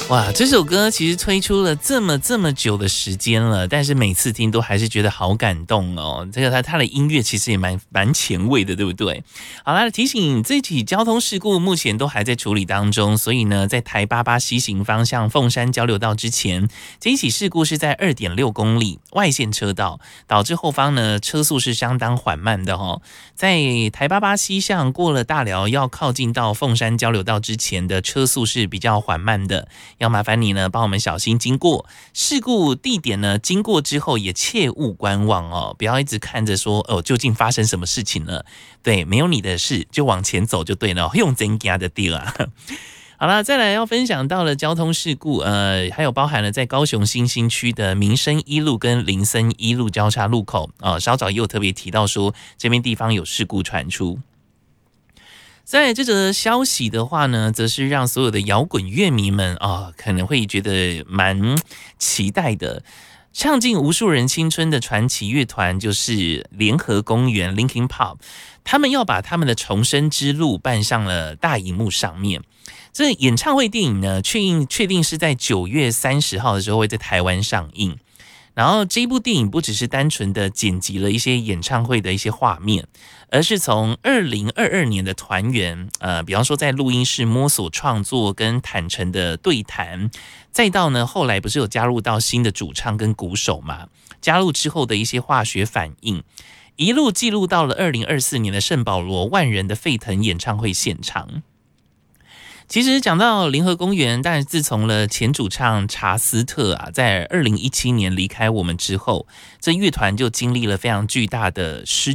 哇，这首歌其实推出了这么久的时间了，但是每次听都还是觉得好感动哦。这个他的音乐其实也蛮前卫的，对不对？好啦，提醒这起交通事故目前都还在处理当中，所以呢，在台88西行方向凤山交流道之前，这一起事故是在 2.6 公里外线车道，导致后方呢车速是相当缓慢的哦。在台88西向过了大寮要靠近到凤山交流道之前的车速是比较缓慢的。要麻烦你呢，帮我们小心经过事故地点呢。经过之后也切勿观望哦，不要一直看着说哦，究竟发生什么事情了？对，没有你的事，就往前走就对了，用真家的地了。好了，再来要分享到了交通事故，还有包含了在高雄新兴区的民生一路跟林森一路交叉路口稍早也有特别提到说这边地方有事故传出。在这则消息的话呢，则是让所有的摇滚乐迷们可能会觉得蛮期待的。唱尽无数人青春的传奇乐团就是联合公园 Linkin Park， 他们要把他们的重生之路搬上了大荧幕上面。这演唱会电影呢，确定是在9月30号的时候会在台湾上映。然后这一部电影不只是单纯的剪辑了一些演唱会的一些画面，而是从2022年的团员，比方说在录音室摸索创作跟坦诚的对谈，再到呢后来不是有加入到新的主唱跟鼓手嘛，加入之后的一些化学反应，一路记录到了2024年的圣保罗万人的沸腾演唱会现场。其实讲到联合公园，但自从了前主唱查斯特在2017年离开我们之后，这乐团就经历了非常巨大的失